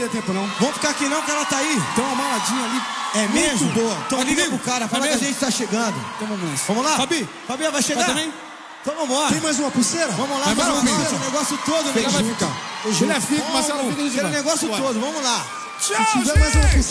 perder tempo, não. Vamos ficar aqui não, que ela tá aí. Tem uma maladinha ali. É mesmo? Muito boa. Então liga pro cara, fala que a gente tá chegando. Então vamos nessa. Vamos lá? Fabi, Fabi, vai chegar? vai também? Então vambora. Tem mais uma pulseira? Vamos lá, Vai mais vamos uma lá. pulseira. O negócio todo, Ele vai velho. ficar. Ele fica, Marcelo fica de Aquele negócio todo, vamos lá. Se tiver mais uma pulseira.